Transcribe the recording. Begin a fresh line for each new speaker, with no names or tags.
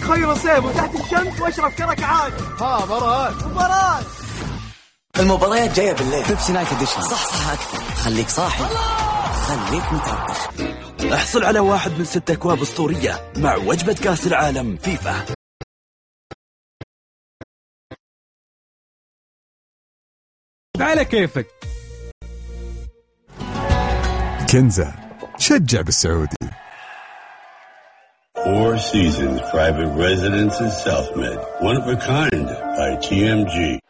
خير سيف وتحت الشمس واشرب كرك عاد.
ها
مباراة.
المباريات جاية بالليل.
بيبسي نايت اديشن.
صح أكثر. خليك صاحي، خليك متعطش.
احصل على 1 من 6 أكواب أسطورية مع وجبة كأس العالم فيفا.
على كيفك.
كنزة شجع بالسعودي.
Four Seasons Private Residence in South Med. One of a kind by TMG.